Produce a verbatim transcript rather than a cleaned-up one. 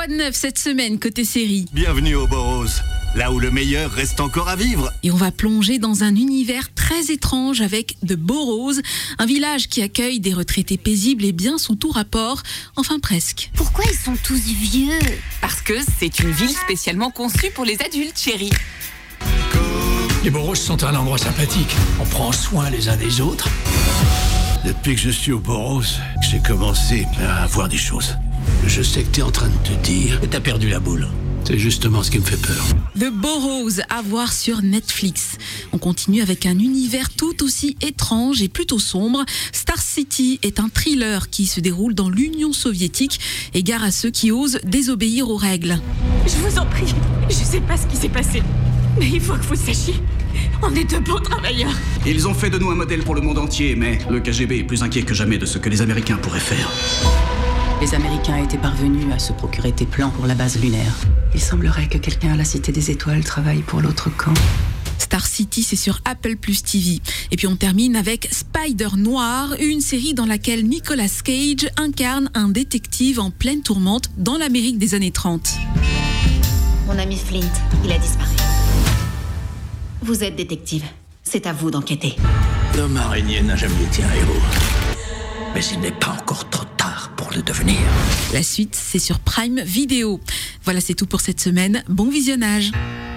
Quoi de neuf cette semaine côté série? Bienvenue au Boros, là où le meilleur reste encore à vivre. Et on va plonger dans un univers très étrange avec The Boros, un village qui accueille des retraités paisibles et bien sous tout rapport, enfin presque. Pourquoi ils sont tous vieux? Parce que c'est une ville spécialement conçue pour les adultes, chérie. Les Boros sont un endroit sympathique. On prend soin les uns des autres. Depuis que je suis au Boros, j'ai commencé à voir des choses. Je sais que t'es en train de te dire que t'as perdu la boule. C'est justement ce qui me fait peur. The Boros, à voir sur Netflix. On continue avec un univers tout aussi étrange et plutôt sombre. Star City est un thriller qui se déroule dans l'Union soviétique, égare à ceux qui osent désobéir aux règles. Je vous en prie, je sais pas ce qui s'est passé, mais il faut que vous sachiez, on est de bons travailleurs. Ils ont fait de nous un modèle pour le monde entier, mais le K G B est plus inquiet que jamais de ce que les Américains pourraient faire. Les Américains étaient parvenus à se procurer des plans pour la base lunaire. Il semblerait que quelqu'un à la Cité des Étoiles travaille pour l'autre camp. Star City, c'est sur Apple plus T V. Et puis on termine avec Spider Noir, une série dans laquelle Nicolas Cage incarne un détective en pleine tourmente dans l'Amérique des années trente. Mon ami Flint, il a disparu. Vous êtes détective. C'est à vous d'enquêter. L'homme araignée n'a jamais été un héros. Mais il n'est pas encore trop tard pour le devenir. La suite, c'est sur Prime Video. Voilà, c'est tout pour cette semaine. Bon visionnage.